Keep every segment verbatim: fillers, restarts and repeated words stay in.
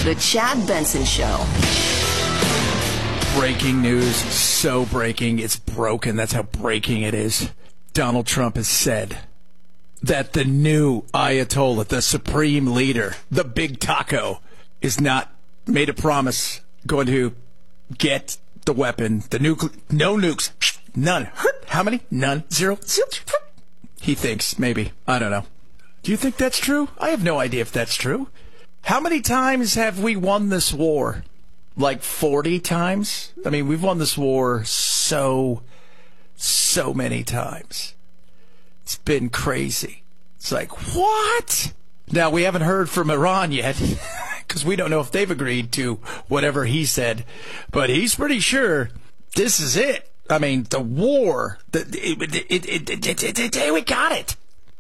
The Chad Benson Show. Breaking news. So breaking. It's broken. That's how breaking it is. Donald Trump has said that the new Ayatollah, the supreme leader, the big taco, is not made a promise going to get the weapon, the nucle, no nukes, none. How many? None. Zero. Zero. He thinks, maybe. I don't know. Do you think that's true? I have no idea if that's true. How many times have we won this war? Like forty times? I mean, we've won this war so, so many times. It's been crazy. It's like, what? Now, we haven't heard from Iran yet, because we don't know if they've agreed to whatever he said. But he's pretty sure this is it. I mean, the war, the, it, it, it, it, it, it, it, we got it.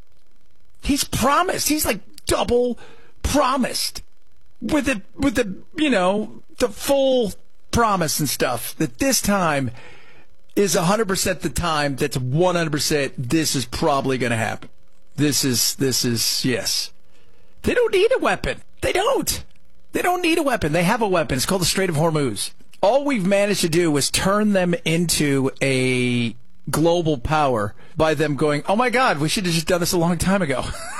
He's promised. He's like double promised with the, with the, you know, the full promise and stuff that this time is one hundred percent the time that's one hundred percent this is probably going to happen. This is, this is, yes. They don't need a weapon. They don't. They don't need a weapon. They have a weapon. It's called the Strait of Hormuz. All we've managed to do is turn them into a global power by them going, oh my God, we should have just done this a long time ago.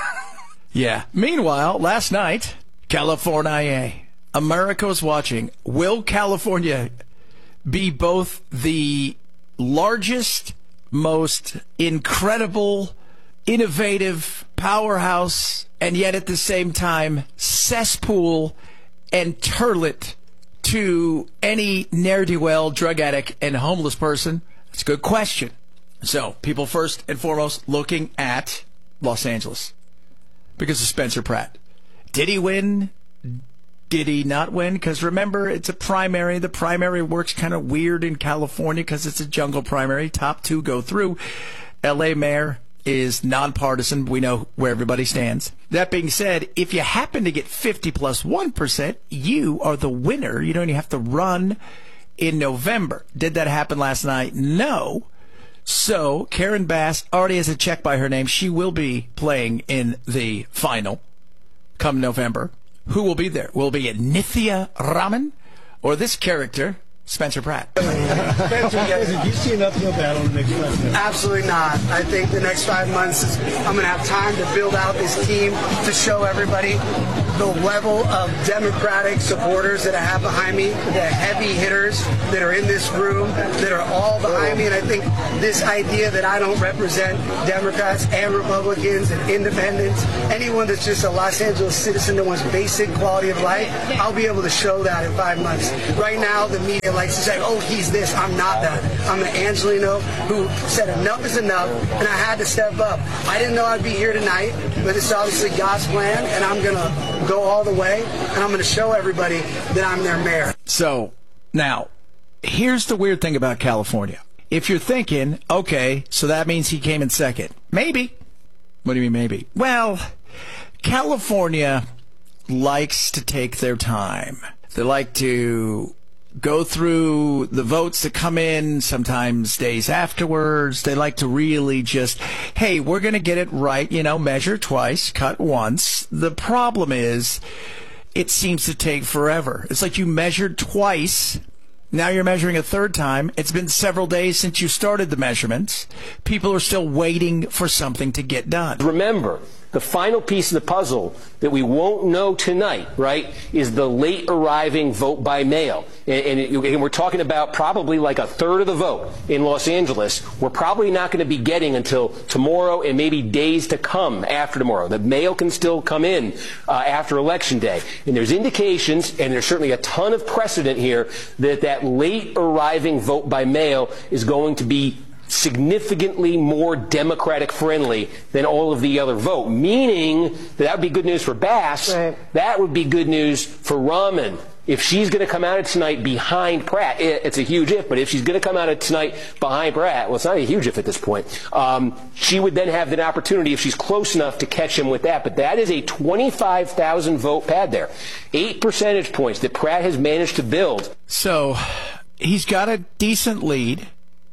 Yeah. Meanwhile, last night, California, America was watching. Will California be both the largest, most incredible, innovative powerhouse, and yet at the same time cesspool and turlet to any ne'er-do-well, drug addict, and homeless person? It's a good question. So, people first and foremost looking at Los Angeles because of Spencer Pratt. Did he win? Did he not win? Because remember, it's a primary. The primary works kind of weird in California because it's a jungle primary. Top two go through. L A mayor is nonpartisan. We know where everybody stands. That being said, if you happen to get fifty plus one percent, you are the winner. You don't even have to run in November. Did that happen last night? No. So Karen Bass already has a check by her name. She will be playing in the final come November. Who will be there? Will it be Nithya Raman or this character, Spencer Pratt? Spencer, do you see enough of a battle in the next five months? Absolutely not. I think the next five months, is, I'm going to have time to build out this team to show everybody the level of Democratic supporters that I have behind me, the heavy hitters that are in this room, that are all behind me. And I think this idea that I don't represent Democrats and Republicans and independents, anyone that's just a Los Angeles citizen that wants basic quality of life, I'll be able to show that in five months. Right now, the media likes to say, oh, he's this. I'm not that. I'm the Angelino who said enough is enough, and I had to step up. I didn't know I'd be here tonight, but it's obviously God's plan, and I'm going to go all the way, and I'm going to show everybody that I'm their mayor. So, now, here's the weird thing about California. If you're thinking, okay, so that means he came in second. Maybe. What do you mean maybe? Well, California likes to take their time. They like to go through the votes that come in, sometimes days afterwards. They like to really just, hey, we're going to get it right, you know, measure twice, cut once. The problem is it seems to take forever. It's like you measured twice. Now you're measuring a third time. It's been several days since you started the measurements. People are still waiting for something to get done. Remember, the final piece of the puzzle that we won't know tonight, right, is the late arriving vote by mail. And, and, it, and we're talking about probably like a third of the vote in Los Angeles. We're probably not going to be getting until tomorrow and maybe days to come after tomorrow. The mail can still come in uh, after Election Day. And there's indications, and there's certainly a ton of precedent here, that that late arriving vote by mail is going to be significantly more Democratic friendly than all of the other vote, meaning that that would be good news for Bass. Right. That would be good news for Raman. If she's going to come out of tonight behind Pratt, it's a huge if, but if she's going to come out of tonight behind Pratt, well, it's not a huge if at this point, um, she would then have the opportunity, if she's close enough, to catch him with that. But that is a twenty-five thousand vote pad there. Eight percentage points that Pratt has managed to build. So he's got a decent lead.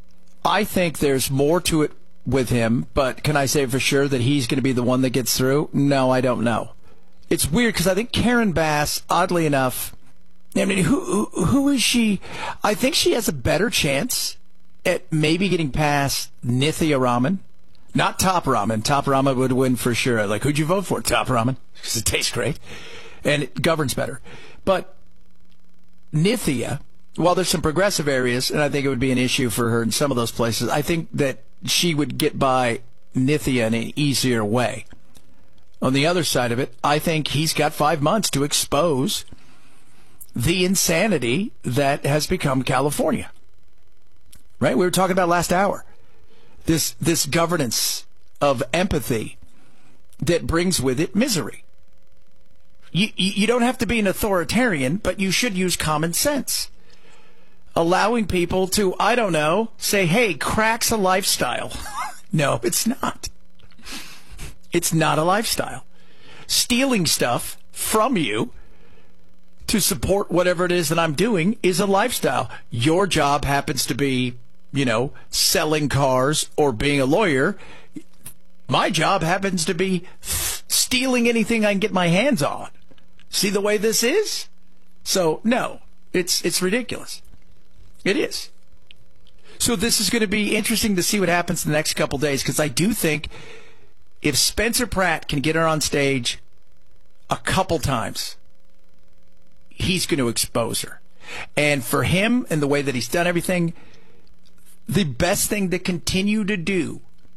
I think there's more to it with him, but can I say for sure that he's going to be the one that gets through? No, I don't know. it's weird because I think Karen Bass, oddly enough, I mean, who, who who is she? I think she has a better chance at maybe getting past Nithya Raman. Not Top Raman. Top Raman would win for sure. Like, who'd you vote for? Top Raman. Because it tastes great. And it governs better. But Nithya, while there's some progressive areas, and I think it would be an issue for her in some of those places, I think that she would get by Nithya in an easier way. On the other side of it, I think he's got five months to expose the insanity that has become California. Right? We were talking about last hour. This this governance of empathy that brings with it misery. You, you, you don't have to be an authoritarian, but you should use common sense. Allowing people to, I don't know, say, hey, crack's a lifestyle. No, it's not. It's not a lifestyle. Stealing stuff from you to support whatever it is that I'm doing is a lifestyle. Your job happens to be, you know, selling cars or being a lawyer. My job happens to be stealing anything I can get my hands on. See the way this is? So, no, it's it's ridiculous. It is. So this is going to be interesting to see what happens in the next couple days, because I do think if Spencer Pratt can get her on stage a couple times, he's going to expose her. And for him and the way that he's done everything, the best thing to continue to do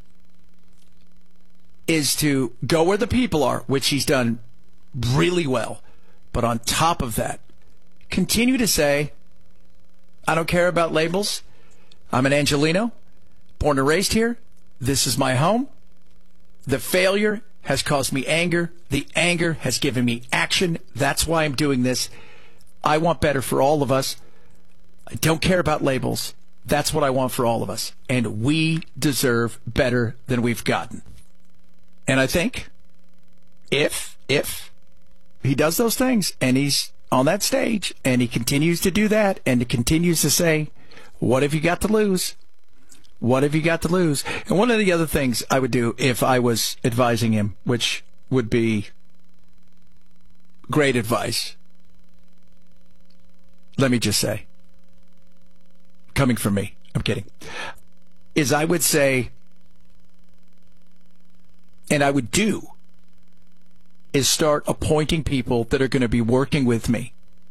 is to go where the people are, which he's done really well. But on top of that, continue to say, I don't care about labels. I'm an Angelino, born and raised here. This is my home. The failure has caused me anger. The anger has given me action. That's why I'm doing this. I want better for all of us. I don't care about labels. That's what I want for all of us. And we deserve better than we've gotten. And I think if, if he does those things and he's on that stage and he continues to do that and he continues to say, what have you got to lose? What have you got to lose? And one of the other things I would do if I was advising him, which would be great advice, let me just say, coming from me, I'm kidding, is I would say, and I would do, is start appointing people that are going to be working with me.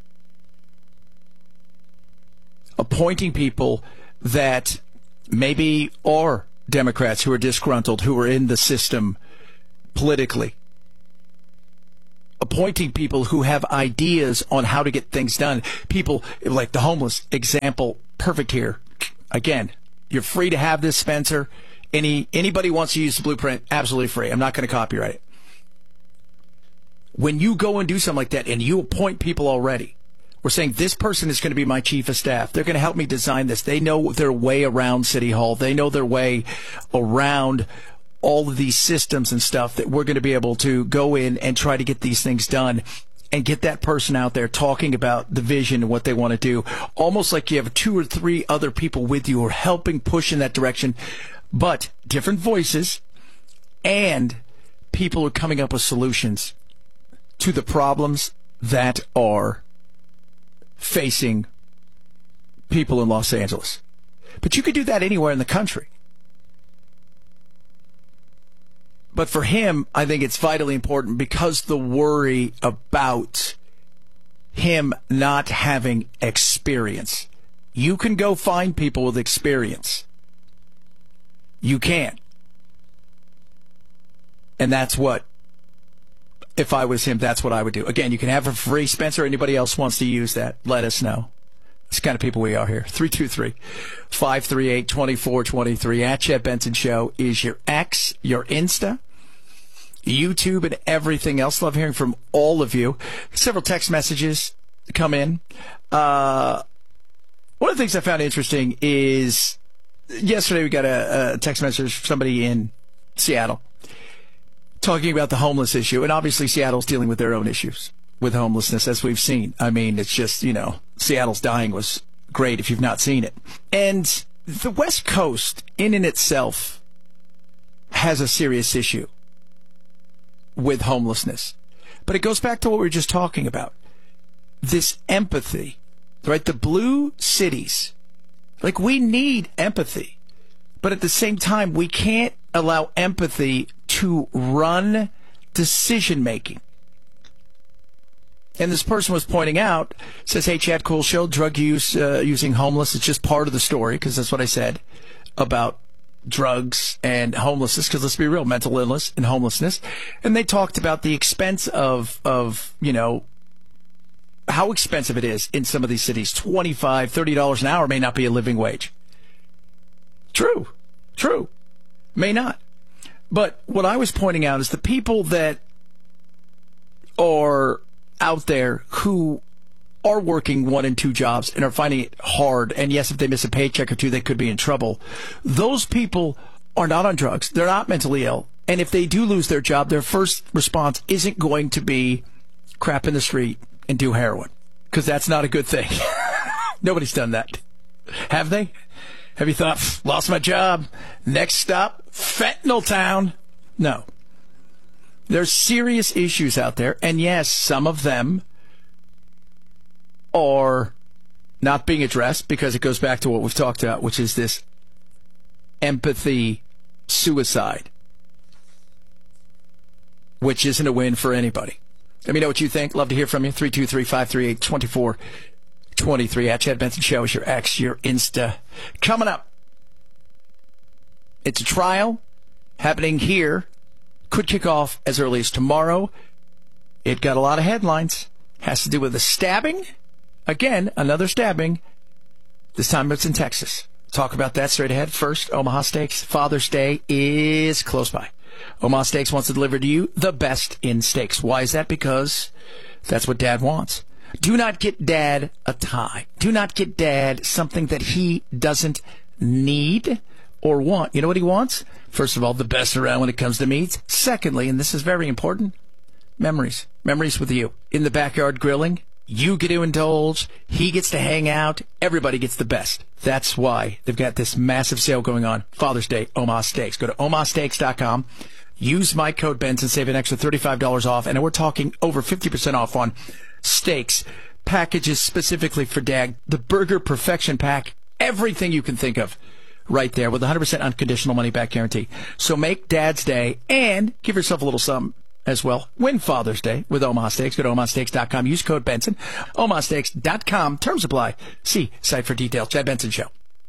Appointing people that maybe are Democrats who are disgruntled, who are in the system politically. Appointing people who have ideas on how to get things done. People like the homeless example, perfect here. Again, you're free to have this, Spencer. Any anybody wants to use the blueprint, absolutely free. I'm not going to copyright it. When you go and do something like that and you appoint people already, we're saying this person is going to be my chief of staff. They're going to help me design this. They know their way around City Hall. They know their way around all of these systems and stuff that we're going to be able to go in and try to get these things done and get that person out there talking about the vision and what they want to do. Almost like you have two or three other people with you who are helping push in that direction, but different voices and people who are coming up with solutions to the problems that are facing people in Los Angeles. But you could do that anywhere in the country. But for him, I think it's vitally important because the worry about him not having experience. You can go find people with experience. You can. And that's what, if I was him, that's what I would do. Again, you can have it for free. Spencer, anybody else wants to use that, let us know. That's the kind of people we are here. three two three, five three eight, two four two three. At Chet Benson Show is your X, your Insta, YouTube, and everything else. Love hearing from all of you. Several text messages come in. Uh, one of the things I found interesting is yesterday we got a, a text message from somebody in Seattle talking about the homeless issue. And obviously Seattle's dealing with their own issues with homelessness, as we've seen. I mean, it's just, you know, Seattle's Dying was great if you've not seen it. And the West Coast, in and itself, has a serious issue with homelessness. But it goes back to what we were just talking about. This empathy, right? The blue cities, like we need empathy. But at the same time, we can't allow empathy to run decision-making. And this person was pointing out, says, hey, Chad, cool show, drug use, uh, using homeless. It's just part of the story, because that's what I said about drugs and homelessness, because let's be real, mental illness and homelessness. And they talked about the expense of, of, you know, how expensive it is in some of these cities. twenty-five dollars, thirty dollars an hour may not be a living wage. True, true, may not. But what I was pointing out is the people that are out there who are working one and two jobs and are finding it hard, and yes, if they miss a paycheck or two, they could be in trouble. Those people are not on drugs. They're not mentally ill. And if they do lose their job, their first response isn't going to be crap in the street and do heroin, because that's not a good thing. Nobody's done that. Have they? Have you thought, lost my job, next stop, fentanyl town? No. There's serious issues out there, and yes, some of them are not being addressed because it goes back to what we've talked about, which is this empathy suicide, which isn't a win for anybody. Let me know what you think. Love to hear from you. three two three, five three eight, two four two three. At Chad Benson Show is your X, your Insta. Coming up, it's a trial happening here. Could kick off as early as tomorrow. It got a lot of headlines. Has to do with a stabbing. Again, another stabbing. This time it's in Texas. Talk about that straight ahead. First, Omaha Steaks. Father's Day is close by. Omaha Steaks wants to deliver to you the best in steaks. Why is that? Because that's what Dad wants. Do not get Dad a tie. Do not get Dad something that he doesn't need or want. You know what he wants? First of all, the best around when it comes to meats. Secondly, and this is very important, memories. Memories with you. In the backyard grilling, you get to indulge, he gets to hang out, everybody gets the best. That's why they've got this massive sale going on. Father's Day, Omaha Steaks. Go to omaha steaks dot com. Use my code Benson, save an extra thirty-five dollars off. And we're talking over fifty percent off on steaks, packages specifically for Dad, the Burger Perfection Pack, everything you can think of right there with one hundred percent unconditional money-back guarantee. So make Dad's Day and give yourself a little something as well. Win Father's Day with Omaha Steaks. Go to omaha steaks dot com. Use code Benson. omaha steaks dot com. Terms apply. See site for details. Chad Benson Show.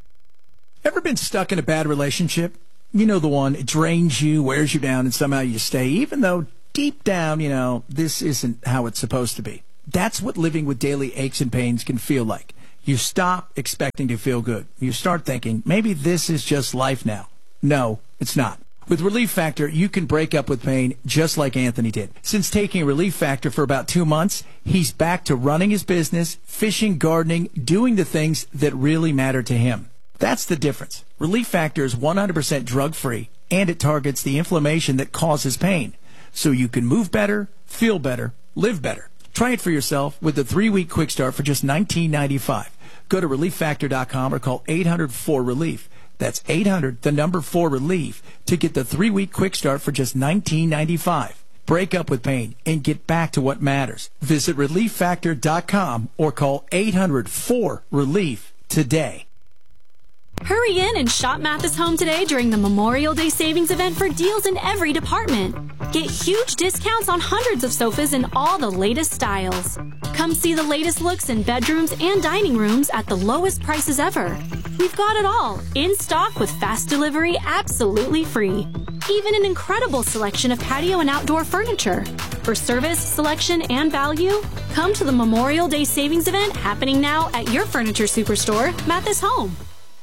Ever been stuck in a bad relationship? You know the one. It drains you, wears you down, and somehow you stay, even though deep down, you know, this isn't how it's supposed to be. That's what living with daily aches and pains can feel like. You stop expecting to feel good. You start thinking, maybe this is just life now. No, it's not. With Relief Factor, you can break up with pain just like Anthony did. Since taking Relief Factor for about two months, he's back to running his business, fishing, gardening, doing the things that really matter to him. That's the difference. Relief Factor is one hundred percent drug-free, and it targets the inflammation that causes pain. So you can move better, feel better, live better. Try it for yourself with the three-week quick start for just nineteen ninety-five. Go to relief factor dot com or call eight hundred four relief. That's eight hundred, the number four relief, to get the three-week quick start for just nineteen ninety-five. Break up with pain and get back to what matters. Visit relief factor dot com or call eight hundred four relief today. Hurry in and shop Mathis Home today during the Memorial Day Savings Event for deals in every department. Get huge discounts on hundreds of sofas in all the latest styles. Come see the latest looks in bedrooms and dining rooms at the lowest prices ever. We've got it all, in stock with fast delivery absolutely free. Even an incredible selection of patio and outdoor furniture. For service, selection, and value, come to the Memorial Day Savings Event happening now at your furniture superstore, Mathis Home.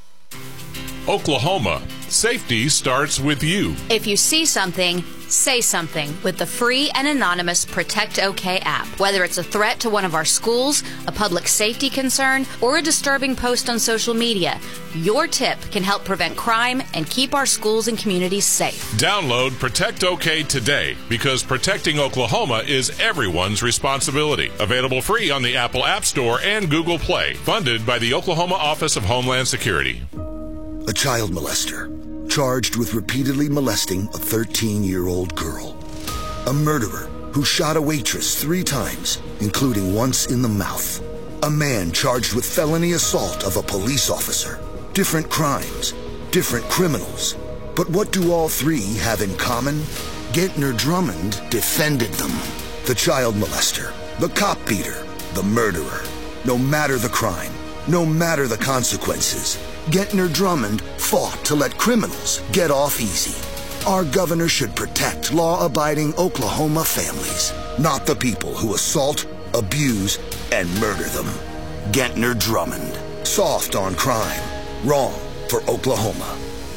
Oklahoma, safety starts with you. If you see something, say something with the free and anonymous Protect OK app. Whether it's a threat to one of our schools, a public safety concern, or a disturbing post on social media, your tip can help prevent crime and keep our schools and communities safe. Download Protect OK today, because protecting Oklahoma is everyone's responsibility. Available free on the Apple App Store and Google Play. Funded by the Oklahoma Office of Homeland Security. A child molester, charged with repeatedly molesting a thirteen-year-old girl. A murderer, who shot a waitress three times, including once in the mouth. A man charged with felony assault of a police officer. Different crimes, different criminals. But what do all three have in common? Gentner Drummond defended them. The child molester, the cop beater, the murderer. No matter the crime, no matter the consequences, Gentner Drummond fought to let criminals get off easy. Our governor should protect law-abiding Oklahoma families, not the people who assault, abuse, and murder them. Gentner Drummond. Soft on crime. Wrong for Oklahoma.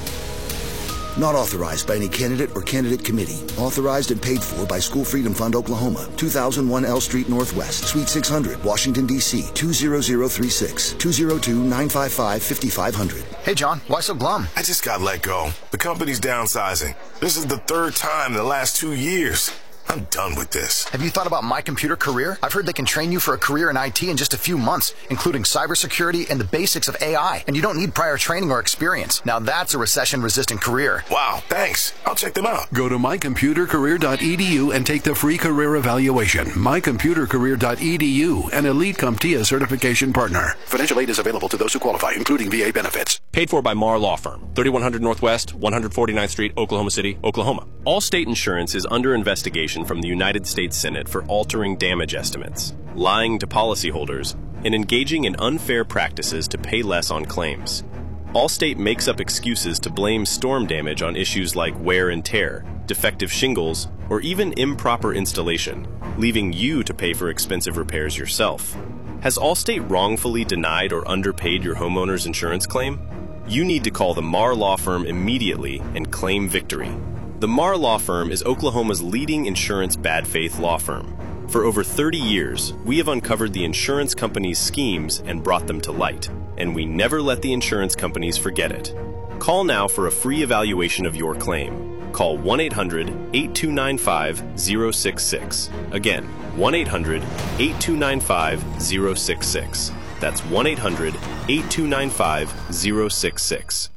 Not authorized by any candidate or candidate committee. Authorized and paid for by School Freedom Fund, Oklahoma. two thousand one L Street Northwest, Suite six hundred, Washington, D C two zero zero three six, two zero two, nine five five, five five zero zero. Hey, John, why so glum? I just got let go. The company's downsizing. This is the third time in the last two years. I'm done with this. Have you thought about My Computer Career? I've heard they can train you for a career in I T in just a few months, including cybersecurity and the basics of A I. And you don't need prior training or experience. Now that's a recession-resistant career. Wow, thanks. I'll check them out. Go to my computer career dot e d u and take the free career evaluation. my computer career dot e d u, an Elite CompTIA certification partner. Financial aid is available to those who qualify, including V A benefits. Paid for by Marr Law Firm, thirty-one hundred Northwest, one forty-ninth Street, Oklahoma City, Oklahoma. Allstate Insurance is under investigation from the United States Senate for altering damage estimates, lying to policyholders, and engaging in unfair practices to pay less on claims. Allstate makes up excuses to blame storm damage on issues like wear and tear, defective shingles, or even improper installation, leaving you to pay for expensive repairs yourself. Has Allstate wrongfully denied or underpaid your homeowner's insurance claim? You need to call the Marr Law Firm immediately and claim victory. The Marr Law Firm is Oklahoma's leading insurance bad faith law firm. For over thirty years, we have uncovered the insurance companies' schemes and brought them to light, and we never let the insurance companies forget it. Call now for a free evaluation of your claim. Call one eight hundred, eight two nine five, zero six six. Again, one eight hundred, eight two nine five, zero six six. That's one eight hundred, eight two nine five, zero six six.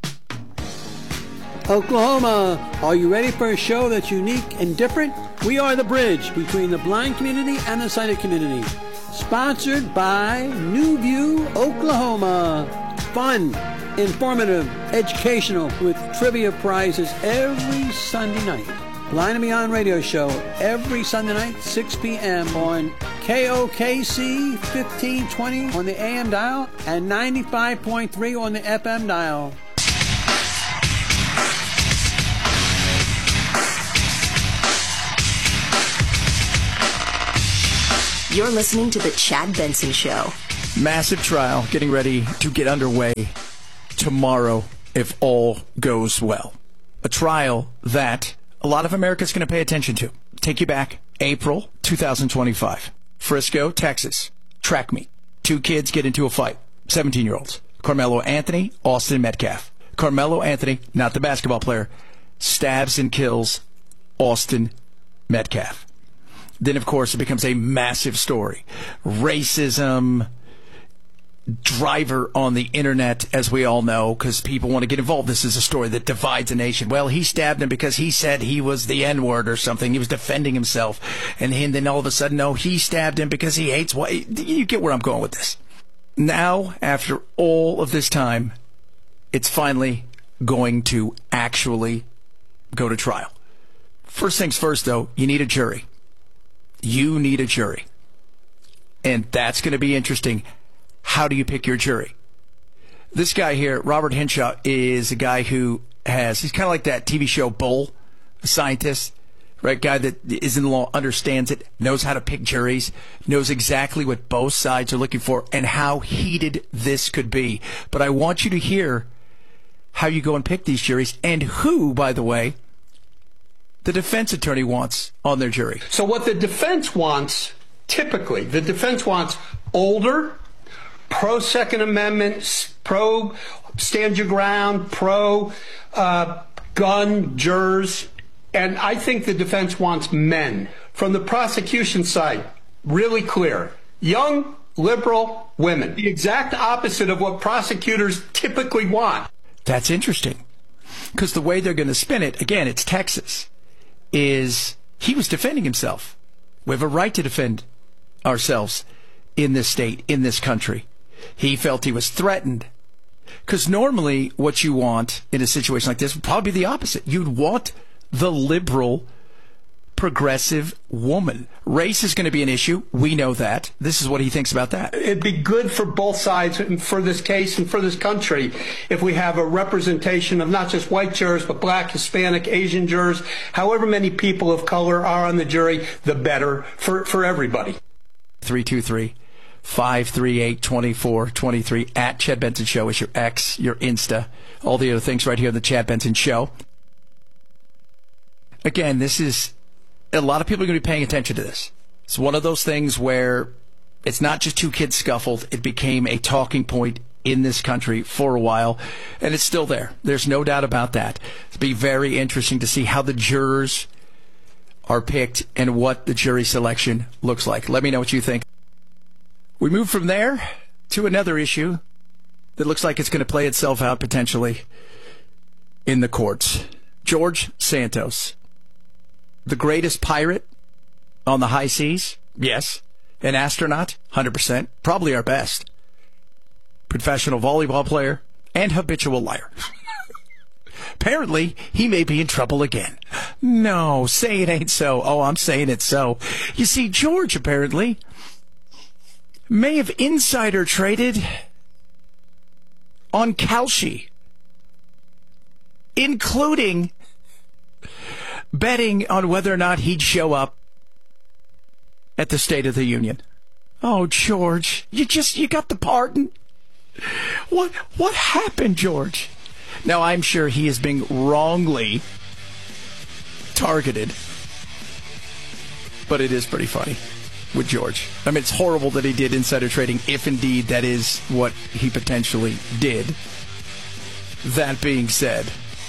Oklahoma, are you ready for a show that's unique and different? We are the bridge between the blind community and the sighted community. Sponsored by New View, Oklahoma. Fun, informative, educational, with trivia prizes every Sunday night. Blind and Beyond radio show every Sunday night, six p.m. on K O K C fifteen twenty on the A M dial and ninety-five point three on the F M dial. You're listening to The Chad Benson Show. Massive trial getting ready to get underway tomorrow if all goes well. A trial that a lot of America's going to pay attention to. Take you back, April twenty twenty-five. Frisco, Texas. Track meet. Two kids get into a fight. seventeen-year-olds. Carmelo Anthony, Austin Metcalf. Carmelo Anthony, not the basketball player, stabs and kills Austin Metcalf. Then, of course, it becomes a massive story. Racism, driver on the internet, as we all know, because people want to get involved. This is a story that divides a nation. Well, he stabbed him because he said he was the N-word or something. He was defending himself. And then all of a sudden, no, he stabbed him because he hates white. You get where I'm going with this. Now, after all of this time, it's finally going to actually go to trial. First things first, though, you need a jury. You need a jury. And that's going to be interesting. How do you pick your jury? This guy here, Robert Henshaw, is a guy who has, he's kind of like that T V show Bull, a scientist, right? Guy that is in the law, understands it, knows how to pick juries, knows exactly what both sides are looking for and how heated this could be. But I want you to hear how you go and pick these juries and who, by the way, the defense attorney wants on their jury. So what the defense wants, typically, the defense wants older, pro-Second Amendment, pro-stand your ground, pro-gun uh, jurors. And I think the defense wants men. From the prosecution side, really clear. Young, liberal women. The exact opposite of what prosecutors typically want. That's interesting. Because the way they're going to spin it, again, it's Texas, is he was defending himself. We have a right to defend ourselves in this state, in this country. He felt he was threatened. Because normally what you want in a situation like this would probably be the opposite. You'd want the liberal, progressive woman. Race is going to be an issue. We know that. This is what he thinks about that. It'd be good for both sides and for this case and for this country if we have a representation of not just white jurors, but black, Hispanic, Asian jurors. However many people of color are on the jury, the better for, for everybody. three two three, five three eight, two four two three at Chad Benson Show is your X, your Insta, all the other things right here on the Chad Benson Show. Again, this is, a lot of people are going to be paying attention to this. It's one of those things where it's not just two kids scuffled. It became a talking point in this country for a while, and it's still there. There's no doubt about that. It'll be very interesting to see how the jurors are picked and what the jury selection looks like. Let me know what you think. We move from there to another issue that looks like it's going to play itself out potentially in the courts. George Santos, the greatest pirate on the high seas? Yes. An astronaut? one hundred percent. Probably our best. Professional volleyball player and habitual liar. Apparently, he may be in trouble again. No, say it ain't so. Oh, I'm saying it's so. You see, George apparently may have insider traded on Kalshi, including betting on whether or not he'd show up at the State of the Union. Oh, George, you just, you got the pardon? What, what happened, George? Now, I'm sure he is being wrongly targeted, but it is pretty funny with George. I mean, it's horrible that he did insider trading, if indeed that is what he potentially did. That being said,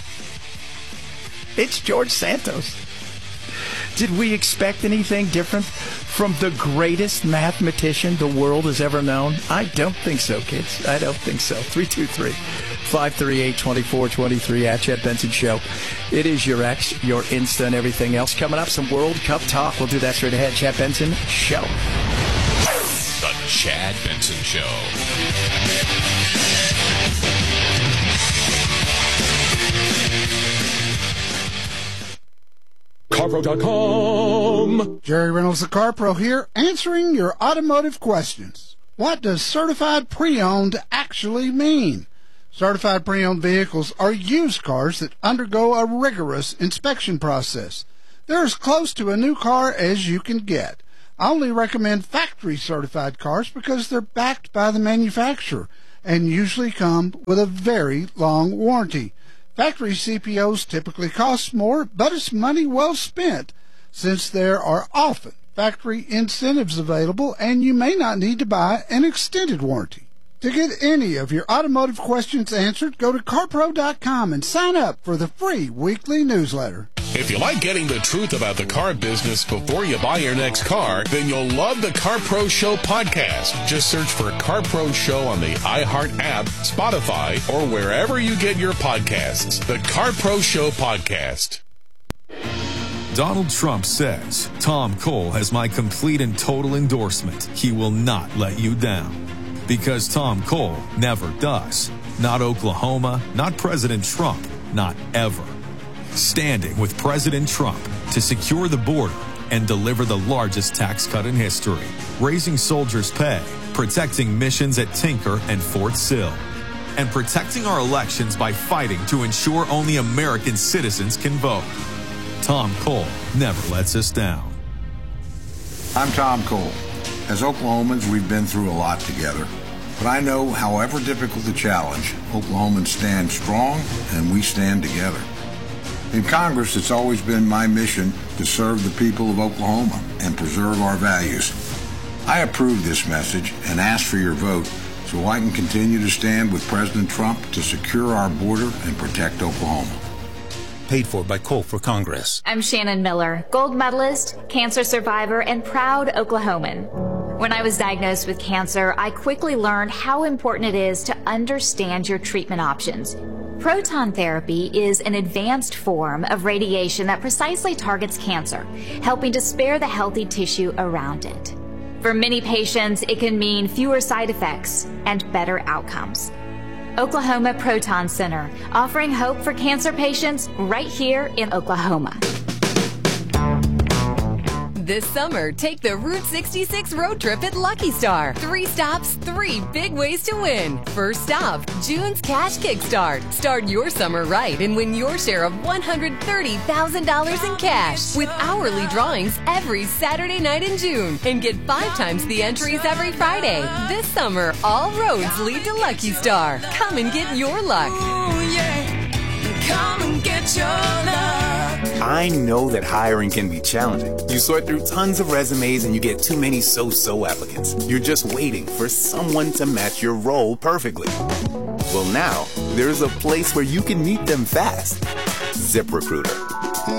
it's George Santos. Did we expect anything different from the greatest mathematician the world has ever known? I don't think so, kids. I don't think so. three two three, five three eight, two four two three at Chad Benson Show. It is your X, your Insta, and everything else. Coming up, some World Cup talk. We'll do that straight ahead. Chad Benson Show. The Chad Benson Show. CarPro dot com. Jerry Reynolds, the CarPro here, answering your automotive questions. What does certified pre-owned actually mean? Certified pre-owned vehicles are used cars that undergo a rigorous inspection process. They're as close to a new car as you can get. I only recommend factory certified cars because they're backed by the manufacturer and usually come with a very long warranty. Factory C P Os typically cost more, but it's money well spent since there are often factory incentives available and you may not need to buy an extended warranty. To get any of your automotive questions answered, go to CarPro dot com and sign up for the free weekly newsletter. If you like getting the truth about the car business before you buy your next car, then you'll love the CarPro Show podcast. Just search for CarPro Show on the iHeart app, Spotify, or wherever you get your podcasts. The CarPro Show podcast. Donald Trump says, Tom Cole has my complete and total endorsement. He will not let you down. Because Tom Cole never does. Not Oklahoma, not President Trump, not ever. Standing with President Trump to secure the border and deliver the largest tax cut in history, raising soldiers' pay, protecting missions at Tinker and Fort Sill, and protecting our elections by fighting to ensure only American citizens can vote. Tom Cole never lets us down. I'm Tom Cole. As Oklahomans, we've been through a lot together. But I know, however difficult the challenge, Oklahomans stand strong and we stand together. In Congress, it's always been my mission to serve the people of Oklahoma and preserve our values. I approve this message and ask for your vote so I can continue to stand with President Trump to secure our border and protect Oklahoma. Paid for by Cole for Congress. I'm Shannon Miller, gold medalist, cancer survivor, and proud Oklahoman. When I was diagnosed with cancer, I quickly learned how important it is to understand your treatment options. Proton therapy is an advanced form of radiation that precisely targets cancer, helping to spare the healthy tissue around it. For many patients, it can mean fewer side effects and better outcomes. Oklahoma Proton Center, offering hope for cancer patients right here in Oklahoma. This summer, take the Route sixty-six road trip at Lucky Star. Three stops, three big ways to win. First stop, June's Cash Kickstart. Start your summer right and win your share of one hundred thirty thousand dollars in cash with hourly drawings every Saturday night in June. And get five times the entries every Friday. This summer, all roads lead to Lucky Star. Come and get your luck. Ooh, yeah. Come and get your luck. I know that hiring can be challenging. You sort through tons of resumes and you get too many so-so applicants. You're just waiting for someone to match your role perfectly. Well, now, there's a place where you can meet them fast. ZipRecruiter.